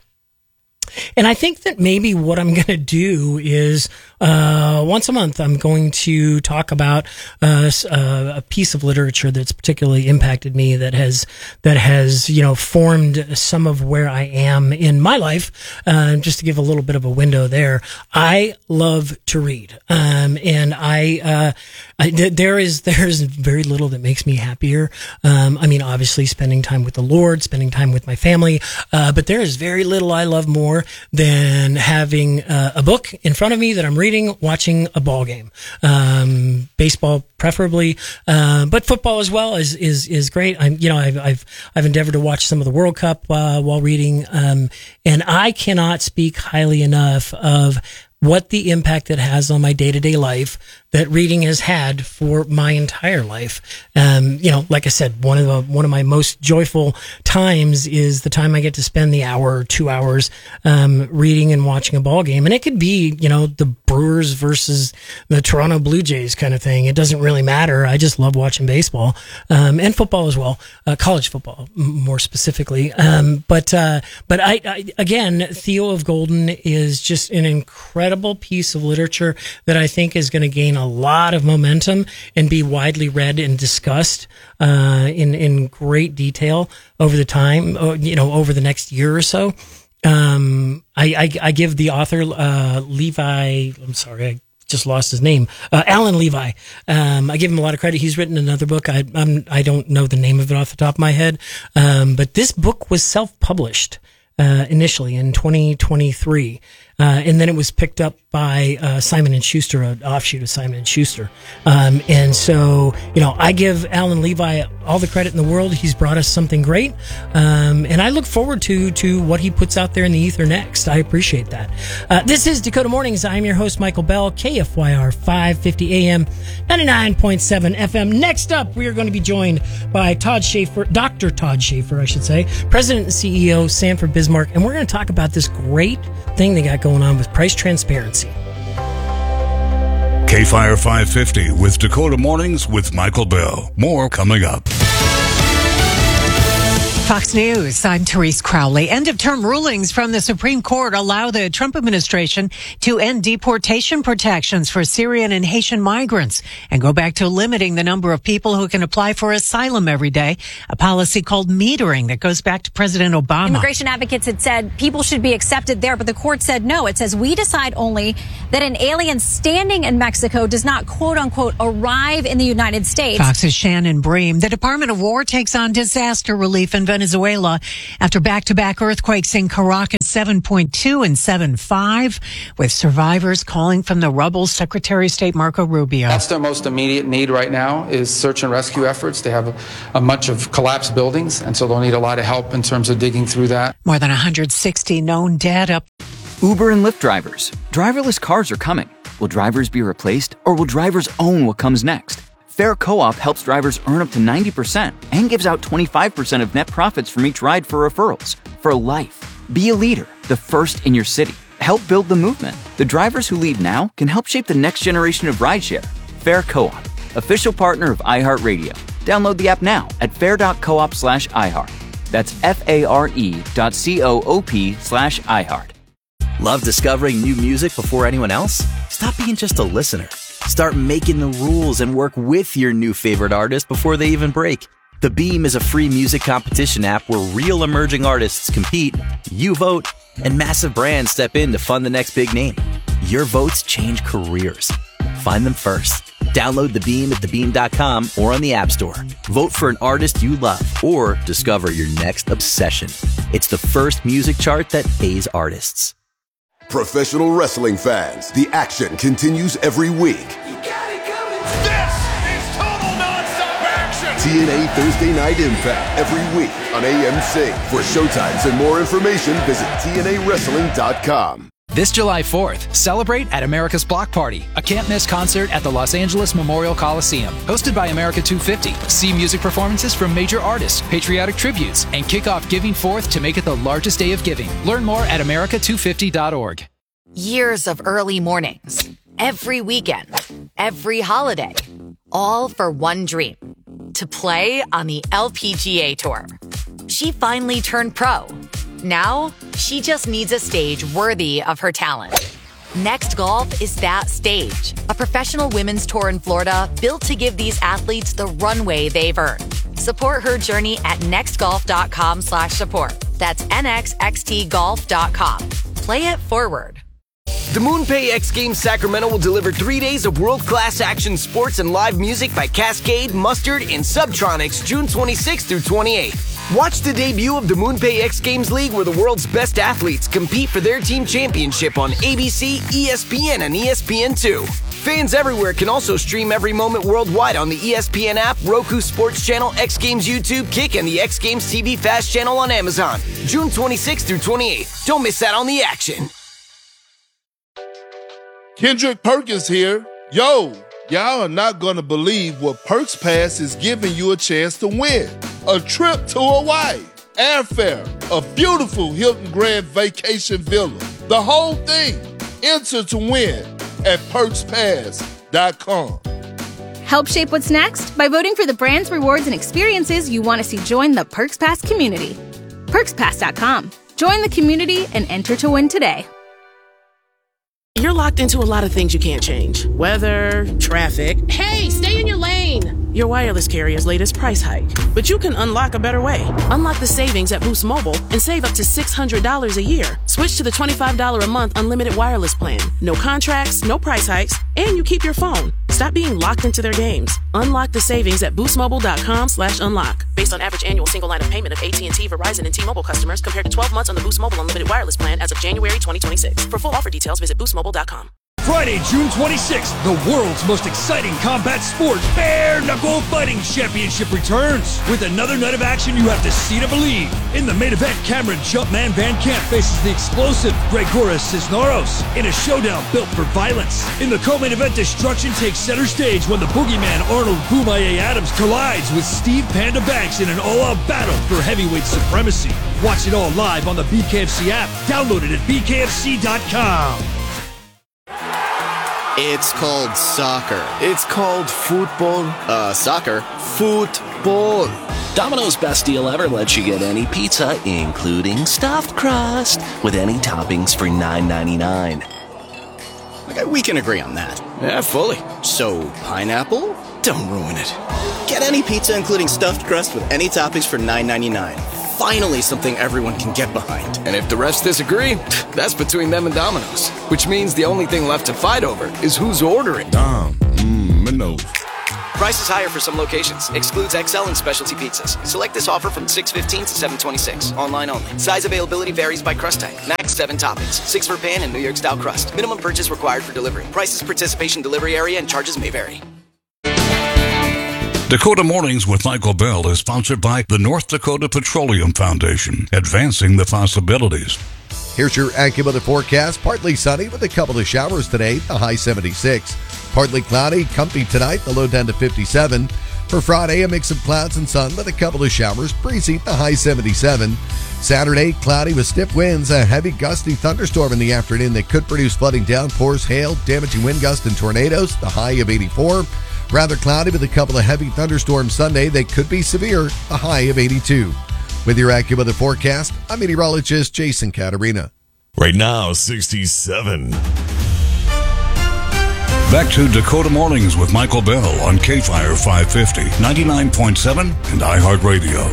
And I think that maybe what I'm going to do is, uh, once a month, I'm going to talk about, uh, a piece of literature that's particularly impacted me, that has, that has, you know, formed some of where I am in my life. Uh, just to give a little bit of a window there. I love to read. Um, and I, uh, I, there is, there's very little that makes me happier. Um, I mean, obviously spending time with the Lord, spending time with my family. Uh, but there is very little I love more than having uh, a book in front of me that I'm reading, watching a ball game, um, baseball preferably, uh, but football as well is is is great. I'm you know I've I've I've endeavored to watch some of the World Cup uh, while reading, um, and I cannot speak highly enough of what the impact it has on my day-to-day life that reading has had for my entire life. Um, you know, like I said, one of the, one of my most joyful times is the time I get to spend the hour or two hours, um, reading and watching a ball game. And it could be, you know, the Brewers versus the Toronto Blue Jays kind of thing. It doesn't really matter. I just love watching baseball, um, and football as well, uh, college football more specifically. Um, but, uh, but I, I, again, Theo of Golden is just an incredible piece of literature that I think is going to gain a lot of momentum and be widely read and discussed uh, in in great detail over the time, you know, over the next year or so. Um, I, I, I give the author uh, Levi. I'm sorry, I just lost his name. Uh, Alan Levi. Um, I give him a lot of credit. He's written another book. I I'm, I don't know the name of it off the top of my head, um, but this book was self-published uh, initially in twenty twenty-three. Uh, and then it was picked up by uh, Simon and Schuster, an offshoot of Simon and Schuster. Um, and so, you know, I give Alan Levi all the credit in the world. He's brought us something great. Um, and I look forward to to what he puts out there in the ether next. I appreciate that. Uh, this is Dakota Mornings. I'm your host, Michael Bell, K F Y R five fifty A M, ninety-nine point seven F M. Next up, we are going to be joined by Todd Schaefer, Doctor Todd Schaefer, I should say, President and C E O, Sanford Bismarck. And we're going to talk about this great thing they got going going on with price transparency. K-Fire five fifty with Dakota Mornings with Michael Bell. More coming up. Fox News, I'm Therese Crowley. End-of-term rulings from the Supreme Court allow the Trump administration to end deportation protections for Syrian and Haitian migrants and go back to limiting the number of people who can apply for asylum every day, a policy called metering that goes back to President Obama. Immigration advocates had said people should be accepted there, but the court said no. It says we decide only that an alien standing in Mexico does not, quote-unquote, arrive in the United States. Fox's Shannon Bream. The Department of War takes on disaster relief in Venezuela after back-to-back earthquakes in Caracas, seven point two and seven point five, with survivors calling from the rubble. Secretary of State Marco Rubio. That's their most immediate need right now is search and rescue efforts. They have a, a bunch of collapsed buildings, and so they'll need a lot of help in terms of digging through that. More than one hundred sixty known dead up. Uber and Lyft drivers. Driverless cars are coming. Will drivers be replaced, or will drivers own what comes next? Fair Co-op helps drivers earn up to ninety percent and gives out twenty-five percent of net profits from each ride for referrals. For life. Be a leader, the first in your city. Help build the movement. The drivers who lead now can help shape the next generation of rideshare. Fair Co-op, official partner of iHeartRadio. Download the app now at fair.coop slash iHeart. That's F-A-R-E dot C-O-O-P slash iHeart. Love discovering new music before anyone else? Stop being just a listener. Start making the rules and work with your new favorite artist before they even break. The Beam is a free music competition app where real emerging artists compete, you vote, and massive brands step in to fund the next big name. Your votes change careers. Find them first. Download The Beam at the beam dot com or on the App Store. Vote for an artist you love or discover your next obsession. It's the first music chart that pays artists. Professional wrestling fans, the action continues every week. This is total nonstop action. T N A Thursday Night Impact every week on A M C. For showtimes and more information, visit T N A wrestling dot com. This July fourth, celebrate at America's Block Party, a can't-miss concert at the Los Angeles Memorial Coliseum. Hosted by America two fifty. See music performances from major artists, patriotic tributes, and kick off Giving Fourth to make it the largest day of giving. Learn more at America two fifty dot org. Years of early mornings, every weekend, every holiday, all for one dream, to play on the L P G A Tour. She finally turned pro. Now, she just needs a stage worthy of her talent. Next Golf is that stage, a professional women's tour in Florida built to give these athletes the runway they've earned. Support her journey at nextgolf.com slash support. That's N X X T golf dot com. Play it forward. The MoonPay X Games Sacramento will deliver three days of world-class action sports and live music by Cascade, Mustard, and Subtronics June twenty-sixth through twenty-eighth. Watch the debut of the MoonPay X Games League where the world's best athletes compete for their team championship on A B C, E S P N, and E S P N two. Fans everywhere can also stream every moment worldwide on the E S P N app, Roku Sports Channel, X Games YouTube, Kick, and the X Games T V Fast Channel on Amazon. June twenty-sixth through twenty-eighth. Don't miss out on the action. Kendrick Perkins here. Yo, y'all are not gonna believe what Perks Pass is giving you a chance to win. A trip to Hawaii, airfare, a beautiful Hilton Grand Vacation Villa, the whole thing. Enter to win at perks pass dot com. Help shape what's next by voting for the brands, rewards, and experiences you want to see join the Perks Pass community. perks pass dot com. Join the community and enter to win today. You're locked into a lot of things you can't change. Weather, traffic. Hey, stay in your lane! Your wireless carrier's latest price hike. But you can unlock a better way. Unlock the savings at Boost Mobile and save up to six hundred dollars a year. Switch to the twenty-five dollars a month unlimited wireless plan. No contracts, no price hikes, and you keep your phone. Stop being locked into their games. Unlock the savings at boostmobile.com slash unlock. Based on average annual single line of payment of A T and T, Verizon, and T-Mobile customers compared to twelve months on the Boost Mobile unlimited wireless plan as of January twenty twenty-six. For full offer details, visit boost mobile dot com. Friday, June twenty-sixth, the world's most exciting combat sport, Bare Knuckle Fighting Championship returns with another night of action you have to see to believe. In the main event, Cameron Jumpman Van Camp faces the explosive Gregoras Cisneros in a showdown built for violence. In the co-main event, destruction takes center stage when the boogeyman Arnold Boomaye Adams collides with Steve Panda Banks in an all-out battle for heavyweight supremacy. Watch it all live on the B K F C app. Download it at B K F C dot com. It's called soccer. It's called football. Uh, soccer. Football. Domino's best deal ever lets you get any pizza, including stuffed crust, with any toppings for nine ninety-nine. Okay, we can agree on that. Yeah, fully. So, pineapple? Don't ruin it. Get any pizza, including stuffed crust, with any toppings for nine ninety-nine. Finally, something everyone can get behind. And if the refs disagree, that's between them and Domino's. Which means the only thing left to fight over is who's ordering. Dom, mmm, Minos. Price is higher for some locations. Excludes X L and specialty pizzas. Select this offer from six fifteen to seven twenty-six. Online only. Size availability varies by crust type. Max seven toppings. Six for pan and New York style crust. Minimum purchase required for delivery. Prices, participation, delivery area, and charges may vary. Dakota Mornings with Michael Bell is sponsored by the North Dakota Petroleum Foundation, advancing the possibilities. Here's your AccuWeather forecast. Partly sunny with a couple of showers today, the high seventy-six. Partly cloudy, comfy tonight, the low down to fifty-seven. For Friday, a mix of clouds and sun with a couple of showers, breezy, the high seventy-seven. Saturday, cloudy with stiff winds, a heavy gusty thunderstorm in the afternoon that could produce flooding downpours, hail, damaging wind gusts, and tornadoes, the high of eighty-four. Rather cloudy with a couple of heavy thunderstorms Sunday. They could be severe, a high of eighty-two. With your AccuWeather forecast, I'm meteorologist Jason Caterina. Right now, sixty-seven. Back to Dakota Mornings with Michael Bell on K-Fire five fifty, ninety-nine point seven, and iHeartRadio.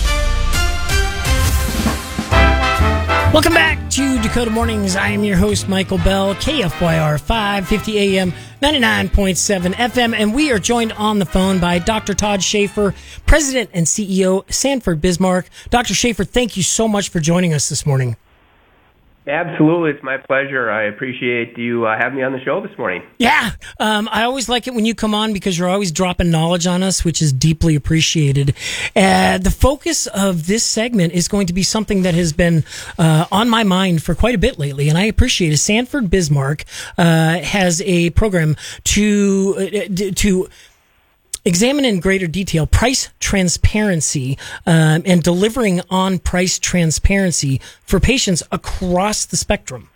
Welcome back to Dakota Mornings. I am your host, Michael Bell, K F Y R five fifty A M, ninety-nine point seven F M, and we are joined on the phone by Doctor Todd Schaefer, President and C E O, Sanford Bismarck. Doctor Schaefer, thank you so much for joining us this morning. Absolutely. It's my pleasure. I appreciate you uh, having me on the show this morning. Yeah. Um, I always like it when you come on because you're always dropping knowledge on us, which is deeply appreciated. Uh, the focus of this segment is going to be something that has been uh, on my mind for quite a bit lately, and I appreciate it. Sanford Bismarck uh, has a program to uh, to examine in greater detail price transparency um, and delivering on price transparency for patients across the spectrum.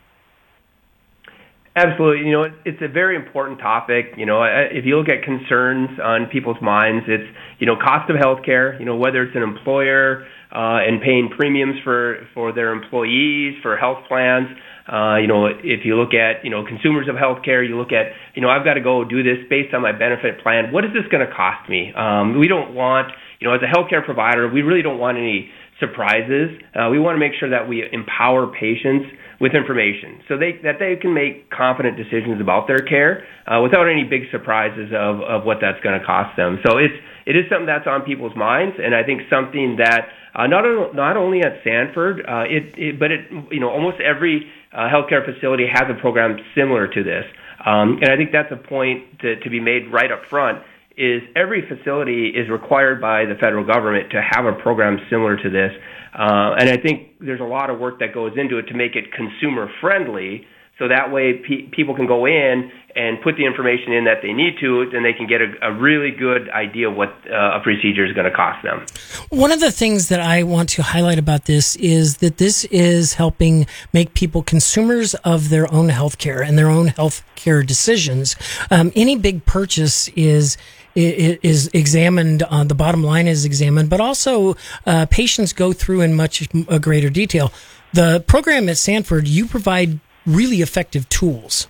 Absolutely. You know, it's a very important topic. You know, if you look at concerns on people's minds, it's, you know, cost of healthcare, you know, whether it's an employer uh, and paying premiums for, for their employees, for health plans. Uh, you know, if you look at, you know, consumers of healthcare, you look at, you know, I've got to go do this based on my benefit plan. What is this going to cost me? Um, we don't want, you know, as a healthcare provider, we really don't want any surprises. Uh, we want to make sure that we empower patients with information so they that they can make confident decisions about their care uh, without any big surprises of, of what that's going to cost them. So it's it is something that's on people's minds, and I think something that uh, not not only at Sanford, uh, it, it but it you know almost every uh, healthcare facility has a program similar to this, um, and I think that's a point to, to be made right up front. Is every facility is required by the federal government to have a program similar to this. Uh, and I think there's a lot of work that goes into it to make it consumer friendly, so that way pe- people can go in and put the information in that they need to, and they can get a, a really good idea of what uh, a procedure is going to cost them. One of the things that I want to highlight about this is that this is helping make people consumers of their own healthcare and their own healthcare decisions. Um, any big purchase is is examined, uh, the bottom line is examined, but also uh, patients go through in much a greater detail. The program at Sanford, you provide really effective tools.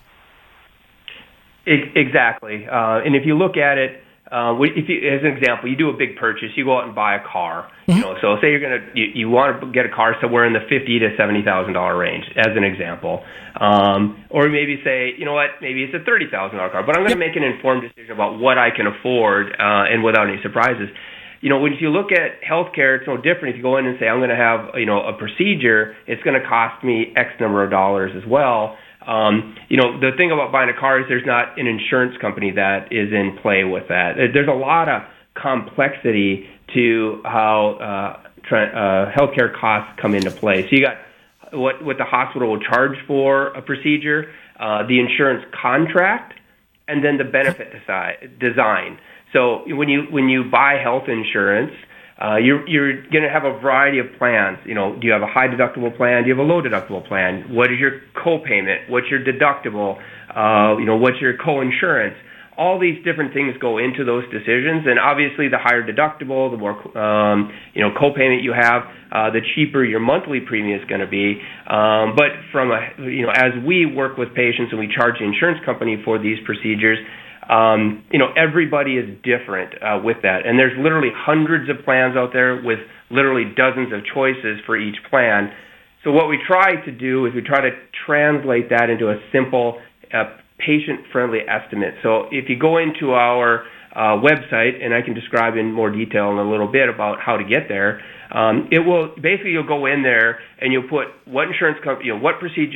Exactly. Uh, and if you look at it, uh, if you, as an example, you do a big purchase, you go out and buy a car. Mm-hmm. You know, so say you're gonna you, you want to get a car somewhere in the fifty to seventy thousand dollar range, as an example, um, or maybe say, you know what, maybe it's a thirty thousand dollar car, but I'm going to yep. make an informed decision about what I can afford uh, and without any surprises. You know, when you look at healthcare, it's no different. If you go in and say, I'm going to have, you know, a procedure, it's going to cost me X number of dollars as well. Um, you know, the thing about buying a car is there's not an insurance company that is in play with that. There's a lot of complexity to how uh, tra- uh, healthcare costs come into play. So you got what, what the hospital will charge for a procedure, uh, the insurance contract, and then the benefit desi- design. So when you when you buy health insurance, uh, you're you're going to have a variety of plans. You know, do you have a high deductible plan? Do you have a low deductible plan? What is your co-payment? What's your deductible? Uh, you know, what's your co-insurance? All these different things go into those decisions, and obviously the higher deductible, the more um, you know co-payment you have, uh, the cheaper your monthly premium is going to be. Um, but from a you know, as we work with patients and we charge the insurance company for these procedures, um, you know everybody is different uh, with that, and there's literally hundreds of plans out there with literally dozens of choices for each plan. So what we try to do is we try to translate that into a simple uh, patient-friendly estimate. So if you go into our uh, website, and I can describe in more detail in a little bit about how to get there, um, it will basically you'll go in there and you'll put what insurance company, you know, what procedure